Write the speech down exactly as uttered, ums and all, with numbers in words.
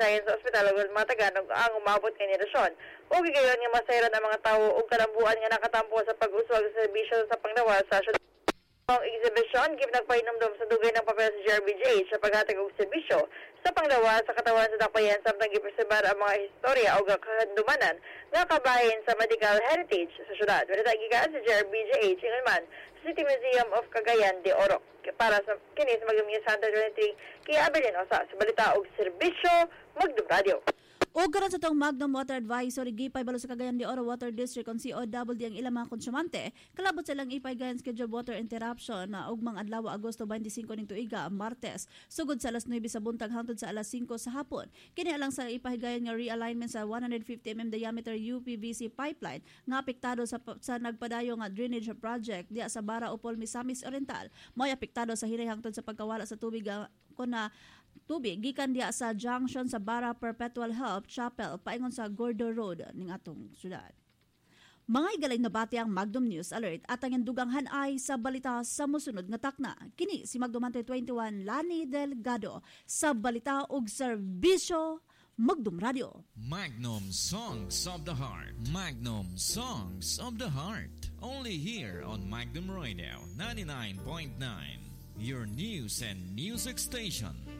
gisayan sa ospital ug mga taga ang umabot kay nirasyon. Ug gigayon nga masayran ang mga tawo ug kalambuan nga nakatampo sa pag-uswag sa serbisyo sa panglawas sa syudad. Ang exhibition give nagpahinumdum sa dugay ng papel sa J R B J H sa paghatag og serbisyo sa panglawas sa katawan sa dakbayan samtang gipreserbar ang mga istorya o kahandumanan nga kabahin sa medical heritage sa syudad. Wala gikaan sa J R B J H ingon man sa City Museum of Cagayan de Oro para sa kini sa Magdumya Santa twenty-three kay Abelin Osa sa balita og serbisyo Magdum Radio. O karon sa tong Magnum Water Advisory gipay balo sa Cagayan de Oro Water District on C O W D ang ilang mga konsumante kalabot silang ipay gayan scheduled water interruption na ugmang adlaw Agosto twenty-five ning tuiga Martes sugod sa alas nine sa buntag hangtod sa alas five sa hapon. Kini alang sa ipahigayon nga realignment sa one hundred fifty millimeter diameter U P V C pipeline nga apektado sa sa nagpadayo nga drainage project diya sa Bara Upol Misamis Oriental. Mo'y apektado sa hinay hangtod sa pagkawala sa tubig kun na tubig gikan diya sa junction sa Bara Perpetual Help Chapel paingon sa Gordo Road ning atong syudad. Mga igaling na bati ang Magdum News Alert at ang dugang hanay sa balita sa musunod nga takna. Kini si Magdum twenty-one Lani Delgado sa balita ug serbisyo Magdum Radio. Magnum Songs of the Heart. Magnum Songs of the Heart. Only here on Magnum Radio ninety-nine point nine. Your news and music station.